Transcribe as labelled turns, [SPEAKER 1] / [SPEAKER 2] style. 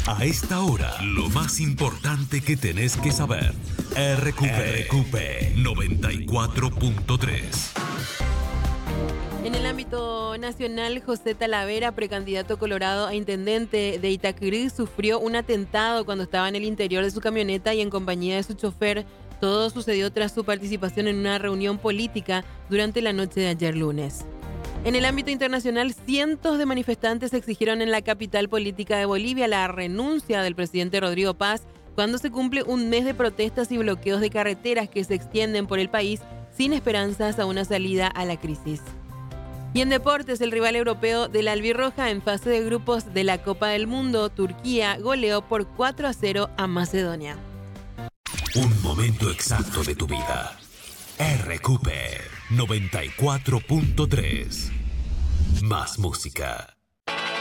[SPEAKER 1] A esta hora, lo más importante que tenés que saber. RQP 94.3.
[SPEAKER 2] En el ámbito nacional, José Talavera, precandidato colorado a intendente de Itacrí, sufrió un atentado cuando estaba en el interior de su camioneta y en compañía de su chofer. Todo sucedió tras su participación en una reunión política durante la noche de ayer lunes. En el ámbito internacional, cientos de manifestantes exigieron en la capital política de Bolivia la renuncia del presidente Rodrigo Paz cuando se cumple un mes de protestas y bloqueos de carreteras que se extienden por el país sin esperanzas a una salida a la crisis. Y en deportes, el rival europeo de la albirroja en fase de grupos de la Copa del Mundo, Turquía, goleó por 4-0 a Macedonia.
[SPEAKER 1] Un momento exacto de tu vida. RQP 94.3. Más música.